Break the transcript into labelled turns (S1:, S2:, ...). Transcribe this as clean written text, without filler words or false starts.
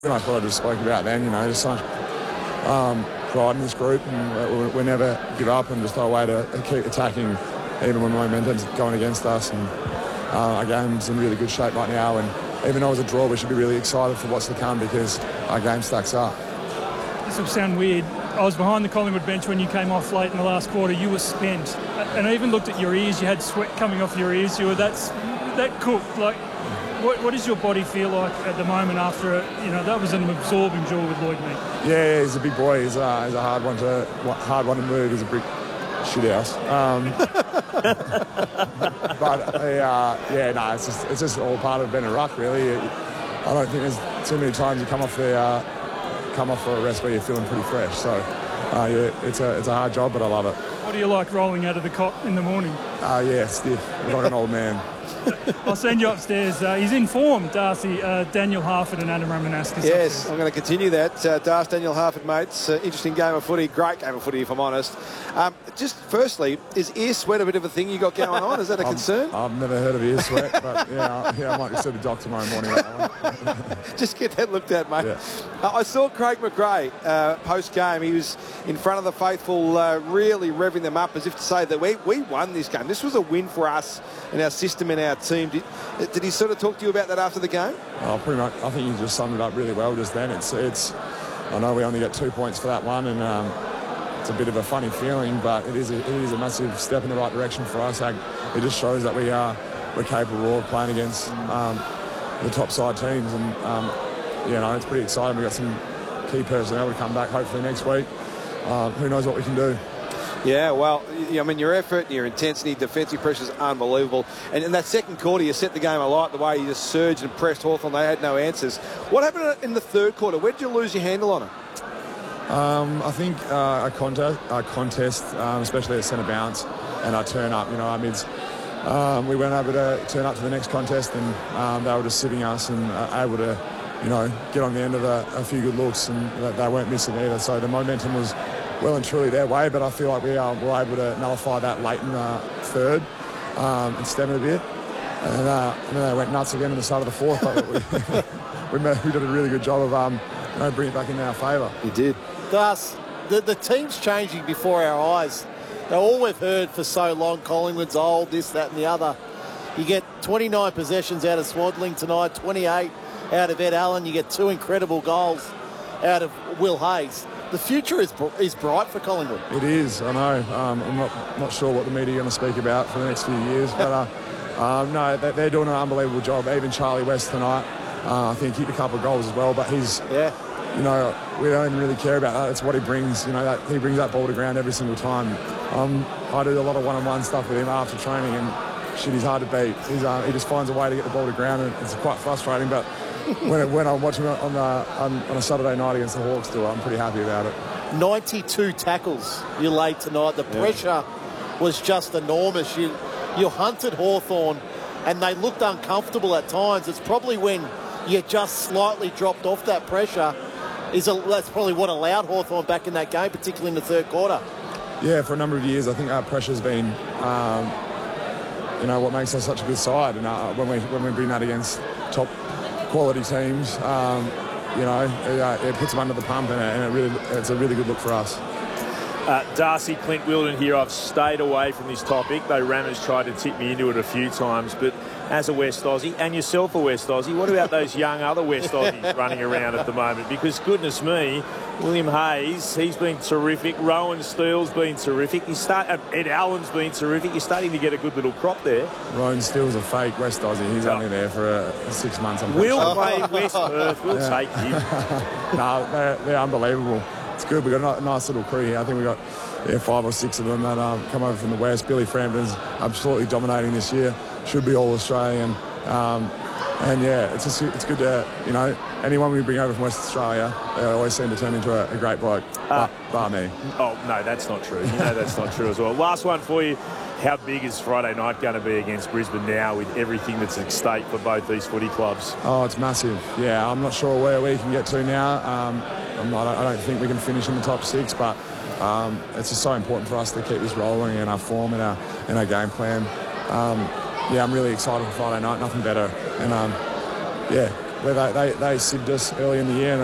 S1: And I thought I just spoke about then, just so pride in this group, and we never give up and just our way to keep attacking even when momentum's going against us. And our game's in really good shape right now, and even though it's a draw, we should be really excited for what's to come because our game stacks up.
S2: This will sound weird. I was behind the Collingwood bench when you came off late in the last quarter. You were spent, and I even looked at your ears. You had sweat coming off your ears. You were that cooked. Like, what does your body feel like at the moment after that was an absorbing draw with Lloyd Mead? Yeah,
S1: he's a big boy. He's a hard one to move. He's a big shithouse. But it's just all part of being a ruck, really. I don't think there's too many times you come off for a rest where you're feeling pretty fresh. So it's a hard job, but I love it.
S2: What do you like rolling out of the cot in the morning?
S1: Stiff, like an old man.
S2: I'll send you upstairs. He's in form, Darcy, Daniel Harford and Adam Romanowski.
S3: Yes, I'm going to continue that. Darcy, Daniel Harford, mates. Interesting game of footy. Great game of footy, if I'm honest. Just firstly, is ear sweat a bit of a thing you got going on? Is that a concern?
S1: I've never heard of ear sweat, but I might see the doc tomorrow morning.
S3: Just get that looked at, mate. Yeah. I saw Craig McRae post-game. He was in front of the faithful, really revving them up as if to say that we won this game. This was a win for us and our system and our team. Did he sort of talk to you about that after the game?
S1: Oh, pretty much. I think he just summed it up really well just then. It's. I know we only get 2 points for that one, and it's a bit of a funny feeling, but it is a massive step in the right direction for us. It just shows that we're capable of playing against the top side teams, and it's pretty exciting. We've got some key personnel to come back hopefully next week. Who knows what we can do.
S3: Yeah, well, I mean, your effort, your intensity, defensive pressure is unbelievable. And in that second quarter, you set the game alight the way you just surged and pressed Hawthorn. They had no answers. What happened in the third quarter? Where did you lose your handle on it?
S1: I think our contest, especially at centre bounce, and our turn up, our mids. We weren't able to turn up to the next contest, and they were just sitting us and able to, get on the end of a few good looks, and they weren't missing either. So the momentum was well and truly their way, but I feel like we were able to nullify that late in the third and stem it a bit. And then they went nuts again in the start of the fourth, but we did a really good job of bringing it back in our favour.
S3: You did.
S4: Thus, the team's changing before our eyes. Now, all we've heard for so long, Collingwood's old, this, that and the other. You get 29 possessions out of Swadling tonight, 28 out of Ed Allen. You get 2 incredible goals out of Will Hayes. The future is bright for Collingwood.
S1: It is, I know. I'm not sure what the media are going to speak about for the next few years, but no, they're doing an unbelievable job. Even Charlie West tonight, I think he kicked a couple of goals as well, but he's, we don't even really care about that. It's what he brings, that he brings that ball to ground every single time. I do a lot of one-on-one stuff with him after training, and he's hard to beat. He just finds a way to get the ball to ground, and it's quite frustrating, but when I'm watching it on a Saturday night against the Hawks, I'm pretty happy about it.
S4: 92 tackles you laid tonight. The pressure was just enormous. You hunted Hawthorn, and they looked uncomfortable at times. It's probably when you just slightly dropped off that pressure. That's probably what allowed Hawthorn back in that game, particularly in the third quarter.
S1: Yeah, for a number of years, I think our pressure's been, what makes us such a good side. And when we bring that against top quality teams, it puts them under the pump, and it's a really good look for us.
S5: Darcy, Clint Wilden here. I've stayed away from this topic, though Rammer's tried to tip me into it a few times. But as a West Aussie, and yourself a West Aussie, what about those young other West Aussies running around at the moment? Because goodness me, William Hayes, he's been terrific. Rowan Steele's been terrific. Ed Allen's been terrific. You're starting to get a good little crop there.
S1: Rowan Steele's a fake West Aussie. He's only there for 6 months.
S5: We'll play West Perth. We'll take him.
S1: No, they're unbelievable. It's good. We've got a nice little crew here. I think we've got 5 or 6 of them that come over from the West. Billy Frampton's absolutely dominating this year. Should be all Australian. It's good to, anyone we bring over from West Australia, they always seem to turn into a great bloke, bar me.
S5: Oh, no, that's not true. That's not true as well. Last one for you. How big is Friday night going to be against Brisbane now with everything that's at stake for both these footy clubs?
S1: Oh, it's massive. Yeah, I'm not sure where we can get to now. I don't think we can finish in the top 6, but it's just so important for us to keep this rolling in our form and our game plan. I'm really excited for Friday night. Nothing better. And, where they sibbed us early in the year. And